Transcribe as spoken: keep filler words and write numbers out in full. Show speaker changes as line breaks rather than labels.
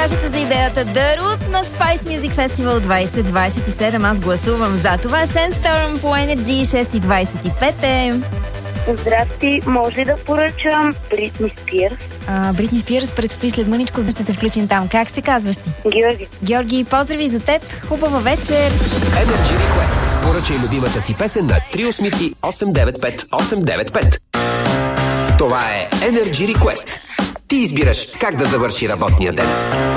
кажете за идеята The Root на Spice Music Festival двайсет двайсет и седем? Аз гласувам за това. Sandstorm по Energy шест и двайсет и пет е.
Здрасти, може ли да поръчам Бритни Спирс?
А, Бритни Спирс предстои след мъничко, ще те включим там. Как се казваш ти?
Георги.
Георги, поздрави за теб. Хубава вечер.
Energy Request. Поръчай любимата си песен на три осмици осем девет пет осем девет пет. Това е Energy Request. Ти избираш как да завърши работния ден.